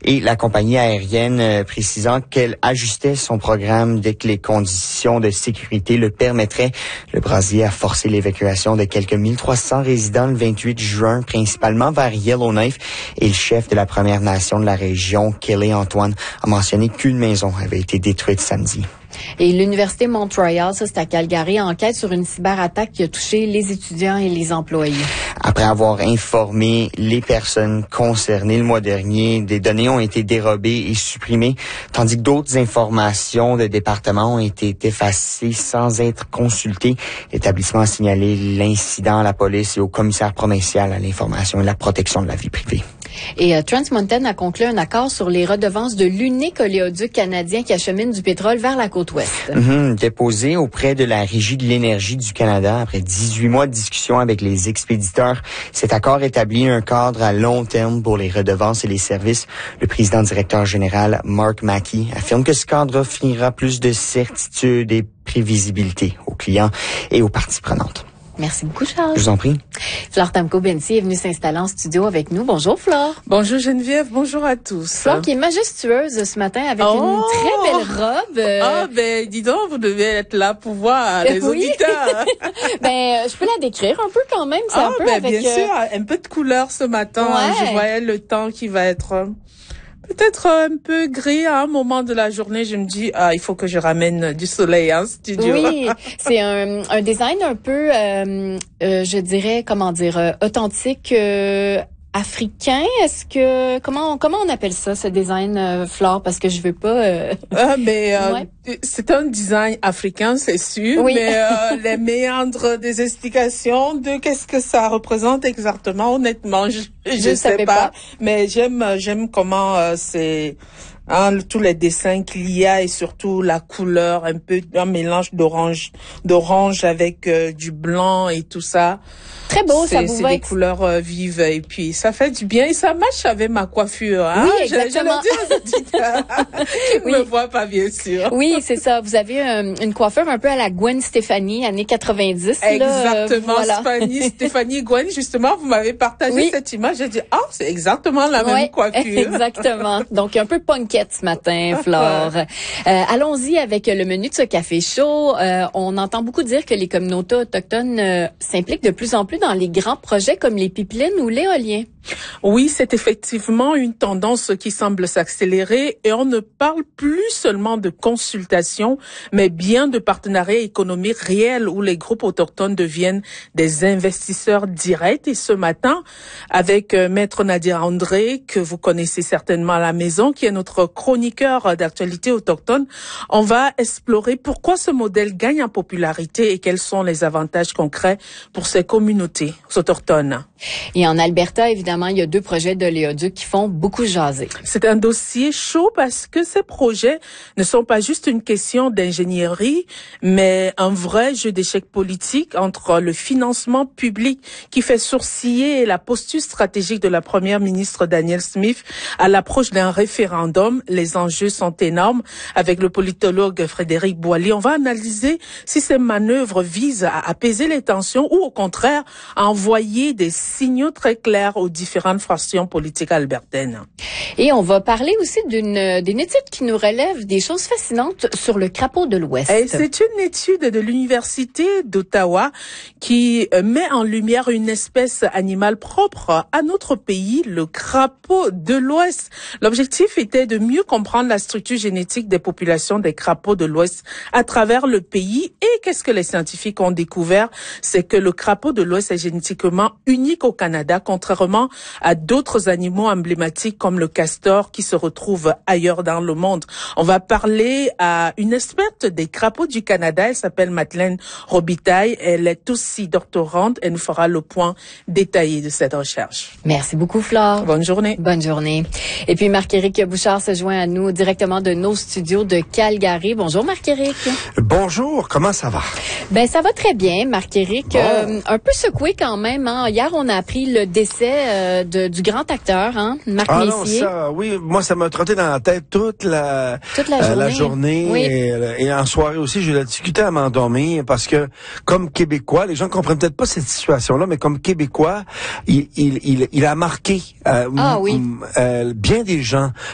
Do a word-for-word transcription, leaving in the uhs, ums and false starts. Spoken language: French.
Et la compagnie aérienne euh, précisant qu'elle ajustait son programme dès que les conditions de sécurité le permettraient. Le brasier a forcé l'évacuation de quelques mille trois cents résidents le vingt-huit juin, principalement vers Yellowknife. Et le chef de la Première Nation de la région, Kelly Antoine, a mentionné qu'une maison avait été détruite samedi. Et l'Université Mont-Royal, ça c'est à Calgary, enquête sur une cyberattaque qui a touché les étudiants et les employés. Après avoir informé les personnes concernées le mois dernier, des données ont été dérobées et supprimées, tandis que d'autres informations de département ont été effacées sans être consultées. L'établissement a signalé l'incident à la police et au commissaire provincial à l'information et la protection de la vie privée. Et euh, Trans Mountain a conclu un accord sur les redevances de l'unique oléoduc canadien qui achemine du pétrole vers la côte ouest. Mm-hmm. Déposé auprès de la Régie de l'énergie du Canada après dix-huit mois de discussion avec les expéditeurs, cet accord établit un cadre à long terme pour les redevances et les services. Le président directeur général, Mark Mackey, affirme que ce cadre offrira plus de certitude et prévisibilité aux clients et aux parties prenantes. Merci beaucoup, Charles. Je vous en prie. Flore Tamko-Bensi est venue s'installer en studio avec nous. Bonjour, Flore. Bonjour, Geneviève. Bonjour à tous. Flore qui est majestueuse ce matin avec oh! une très belle robe. Euh... Ah, ben, dis donc, vous devez être là pour voir les oui. auditeurs. ben, je peux la décrire un peu quand même. C'est ah, un peu ben, avec... bien sûr, un peu de couleur ce matin. Ouais. Je voyais le temps qui va être... peut-être un peu gris à un moment de la journée. Je me dis, ah, il faut que je ramène du soleil en studio. Oui, c'est un, un design un peu, euh, euh, je dirais, comment dire, euh, authentique, euh, africain. Est-ce que comment comment on appelle ça, ce design, euh, Flore, parce que je veux pas. Euh... Ah, mais euh, ouais. C'est un design africain, c'est sûr. Oui. Mais euh, les méandres des explications de qu'est-ce que ça représente exactement, honnêtement, je je, je sais pas. pas. Mais j'aime j'aime comment euh, c'est. Hein, tous les dessins qu'il y a et surtout la couleur, un peu un mélange d'orange, d'orange avec euh, du blanc et tout ça. Très beau, c'est, ça vous c'est va. des couleurs euh, vives et puis ça fait du bien et ça matche avec ma coiffure. Hein? Oui, Je, exactement. je le dis aux auditeurs qui ne oui. me voient pas, bien sûr. Oui, c'est ça. Vous avez euh, une coiffure un peu à la Gwen Stefani, années quatre-vingt-dix. Exactement, là, euh, voilà. Stéphanie, Stéphanie Gwen, justement, vous m'avez partagé oui. cette image. J'ai dit, ah, oh, c'est exactement la ouais, même coiffure. Exactement. Donc, un peu punkette ce matin, Flore. euh, allons-y avec le menu de ce café chaud. Euh, on entend beaucoup dire que les communautés autochtones euh, s'impliquent de plus en plus dans les grands projets comme les pipelines ou l'éolien. Oui, c'est effectivement une tendance qui semble s'accélérer et on ne parle plus seulement de consultation, mais bien de partenariats économiques réels où les groupes autochtones deviennent des investisseurs directs. Et ce matin, avec euh, Maître Nadir André, que vous connaissez certainement à la maison, qui est notre chroniqueur d'actualité autochtone, on va explorer pourquoi ce modèle gagne en popularité et quels sont les avantages concrets pour ces communautés autochtones. Et en Alberta, évidemment, il y a deux projets d'oléoduc qui font beaucoup jaser. C'est un dossier chaud parce que ces projets ne sont pas juste une question d'ingénierie, mais un vrai jeu d'échecs politique entre le financement public qui fait sourciller et la posture stratégique de la première ministre Danielle Smith à l'approche d'un référendum. Les enjeux sont énormes. Avec le politologue Frédéric Boilly, on va analyser si ces manœuvres visent à apaiser les tensions ou au contraire à envoyer des signaux très clairs aux différentes fractions politiques albertaines. Et on va parler aussi d'une, d'une étude qui nous relève des choses fascinantes sur le crapaud de l'Ouest. Et c'est une étude de l'Université d'Ottawa qui met en lumière une espèce animale propre à notre pays, le crapaud de l'Ouest. L'objectif était de mieux comprendre la structure génétique des populations des crapauds de l'Ouest à travers le pays. Et qu'est-ce que les scientifiques ont découvert? C'est que le crapaud de l'Ouest est génétiquement unique au Canada, contrairement à d'autres animaux emblématiques comme le castor qui se retrouve ailleurs dans le monde. On va parler à une experte des crapauds du Canada. Elle s'appelle Madeleine Robitaille. Elle est aussi doctorante et nous fera le point détaillé de cette recherche. Merci beaucoup, Flore. Bonne journée. Bonne journée. Et puis, Marc-Éric Bouchard se joint à nous directement de nos studios de Calgary. Bonjour, Marc-Éric. Bonjour, comment ça va? Ben, ça va très bien, Marc-Éric. Bon. Euh, un peu secoué quand même, hein. Hier, on a appris le décès euh, de, du grand acteur, hein, Marc ah Messier. Non, ça, oui, moi, ça m'a trotté dans la tête toute la, toute la euh, journée. La journée oui. et, et en soirée aussi, j'ai eu la difficulté à m'endormir parce que, comme Québécois, les gens comprennent peut-être pas cette situation-là, mais comme Québécois, il, il, il, il a marqué euh, ah, oui. m- euh, bien des gens